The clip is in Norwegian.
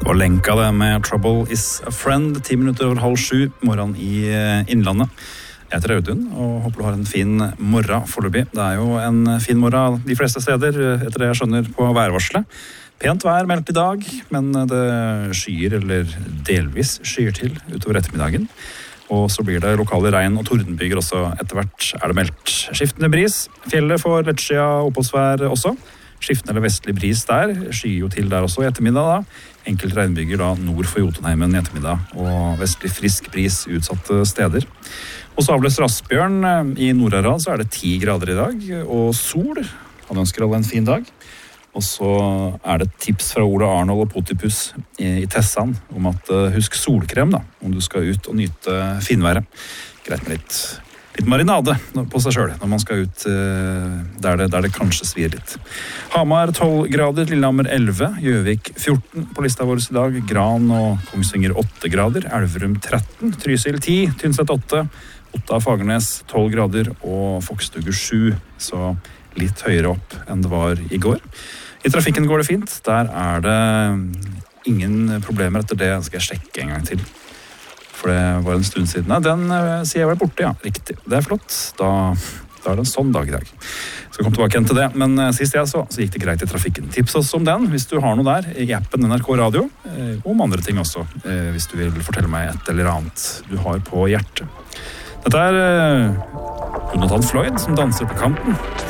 Og lenka det med Trouble is a Friend, 10 minutter over 6:30 morgen i Innlandet. Jeg heter Audun og håper du har en fin morgen foreløpig. Det jo en fin morgen de fleste steder, etter det jeg skjønner på værvarselet. Pent vær meldt i dag, men det skyer eller delvis skyer til utover ettermiddagen. Og så blir det lokale regn- og tordenbyger også. Etter hvert det meldt skiftende bris. Fjellet får lettskia oppholdsvær også. Skiftende eller vestlig bris der. Skyer jo til der også i ettermiddag da. Enkelt regnbyger da nord for Jotunheimen i ettermiddag. Og vestlig frisk bris utsatte steder. Og så avløser Asbjørn i Nord-Aral, så det 10 grader i dag. Og sol. Han ønsker alle en fin dag. Og så det et tips fra Ola Arnold og Potipus i Tessan om at husk solkrem da, om du skal ut og nyte finværet. Greit med litt marinade på seg selv når man skal ut der det kanskje svir litt. Hamar 12 grader, Lillehammer 11, Gjøvik 14 på lista vår i dag, Gran og Kongsvinger 8 grader, Elverum 13, Trysil 10, Tynset 8, Otta Fagernes 12 grader og Fokstugu 7, så litt høyere opp enn det var i går. I trafikken går det fint, der det ingen problemer etter det, skal jeg sjekke en gang til. For det var en stund siden. Nei, den sier jeg var borte, ja, riktig. Det flott, da det en sånn dag i dag. Så kom tilbake igjen til det, men sist jeg så gikk det greit i trafikken. Tips oss om den, hvis du har noe der, i appen NRK Radio, og om andre ting også, hvis du vil fortelle meg et eller annet du har på hjertet. Dette Jonathan Floyd som danser på kanten.